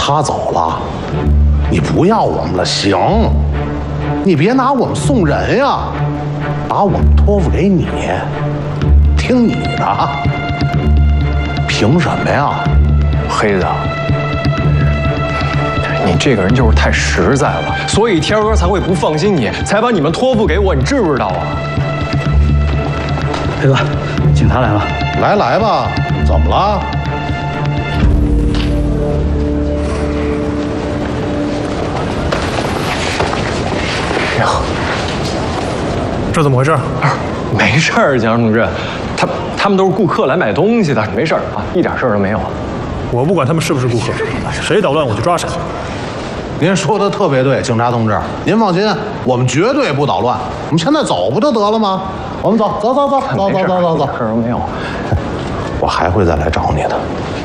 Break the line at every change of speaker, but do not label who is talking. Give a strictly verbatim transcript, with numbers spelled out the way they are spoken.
他走了，你不要我们了，行？你别拿我们送人呀，把我们托付给你，听你的。凭什么呀？
黑子，你这个人就是太实在了，所以天哥才会不放心你，才把你们托付给我，你知不知道啊？
黑子，警察来了。
来来吧，怎么了？
哎呦，
这怎么回事？
没事儿，警察同志，他他们都是顾客来买东西的，没事儿啊，一点事儿都没有。
我不管他们是不是顾客，谁捣乱我就抓谁。
您说的特别对，警察同志，您放心，我们绝对不捣乱。我们现在走不就得了吗？我们走，走走走走走走走走，
事儿都没有。
我还会再来找你的。